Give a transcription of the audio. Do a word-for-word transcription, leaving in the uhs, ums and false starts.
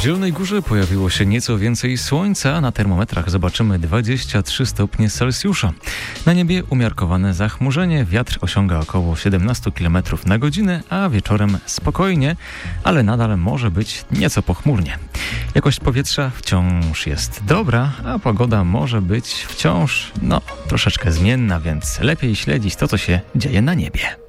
Zielonej Górze pojawiło się nieco więcej słońca, na termometrach zobaczymy dwadzieścia trzy stopnie Celsjusza. Na niebie umiarkowane zachmurzenie, wiatr osiąga około siedemnaście kilometrów na godzinę, a wieczorem spokojnie, ale nadal może być nieco pochmurnie. Jakość powietrza wciąż jest dobra, a pogoda może być wciąż, no, troszeczkę zmienna, więc lepiej śledzić to, co się dzieje na niebie.